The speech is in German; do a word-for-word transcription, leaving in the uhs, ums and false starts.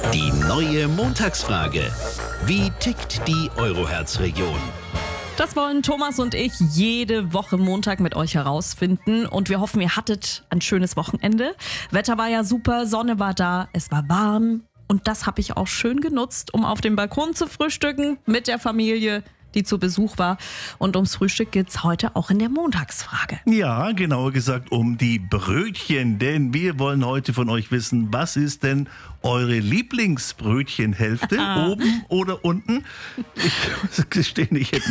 Die neue Montagsfrage. Wie tickt die Euroherzregion? Das wollen Thomas und ich jede Woche Montag mit euch herausfinden. Und wir hoffen, ihr hattet ein schönes Wochenende. Wetter war ja super, Sonne war da, es war warm. Und das habe ich auch schön genutzt, um auf dem Balkon zu frühstücken mit der Familie, die zu Besuch war. Und ums Frühstück geht's heute auch in der Montagsfrage. Ja, genauer gesagt um die Brötchen, denn wir wollen heute von euch wissen, was ist denn eure Lieblingsbrötchenhälfte, oben oder unten? Ich gestehe nicht, ich hätte